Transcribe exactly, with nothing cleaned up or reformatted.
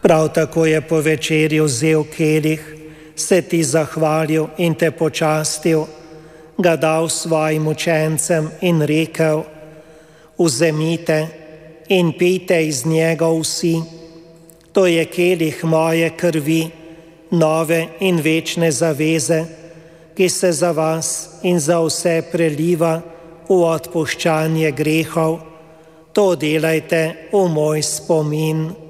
Prav tako je po večerji vzel kelih, se ti zahvalil in te počastil, ga dal svojim učencem in rekel: Vzemite in pijte iz njega vsi, to je kelih moje krvi, nove in večne zaveze, ki se za vas in za vse preliva v odpuščanje grehov. To delajte v moj spomin.